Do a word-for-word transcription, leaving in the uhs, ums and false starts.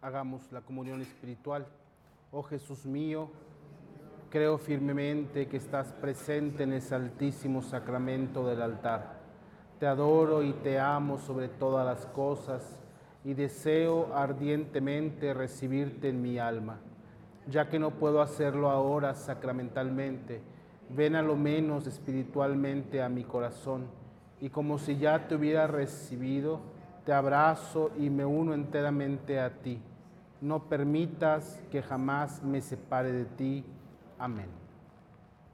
Hagamos la comunión espiritual. Oh Jesús mío, creo firmemente que estás presente en el santísimo sacramento del altar. Te adoro y te amo sobre todas las cosas y deseo ardientemente recibirte en mi alma. Ya que no puedo hacerlo ahora sacramentalmente, ven a lo menos espiritualmente a mi corazón y como si ya te hubiera recibido, te abrazo y me uno enteramente a ti. No permitas que jamás me separe de ti. Amén.